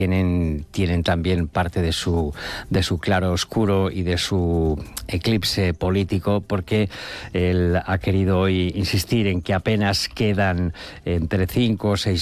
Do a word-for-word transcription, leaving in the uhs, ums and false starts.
Tienen, tienen también parte de su, de su claro oscuro y de su eclipse político, porque él ha querido hoy insistir en que apenas quedan entre cinco o seis